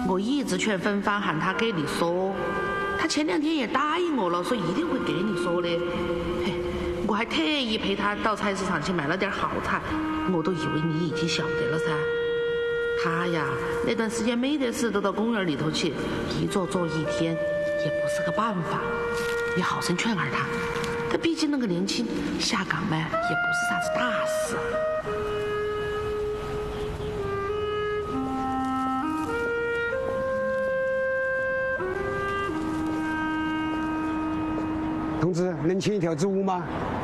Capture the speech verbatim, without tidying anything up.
我一直劝芬芳喊他给你说，他前两天也答应我了，说一定会给你说的。嘿，我还特意陪他到菜市场去买了点好菜，我都以为你已经晓得了噻。他呀，那段时间没得事都到公园里头去，一坐坐一天，也不是个办法。你好生劝儿他，他毕竟那个年轻，下岗嘛也不是啥子大事。 同志，能请一条猪吗？